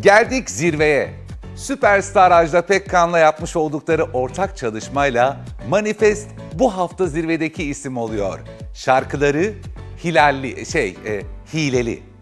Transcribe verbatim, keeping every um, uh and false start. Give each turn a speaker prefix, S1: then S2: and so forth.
S1: Geldik zirveye. Süperstar Ajda Pekkan'la yapmış oldukları ortak çalışmayla Manifest bu hafta zirvedeki isim oluyor. Şarkıları Hilalli, şey, e, Hileli.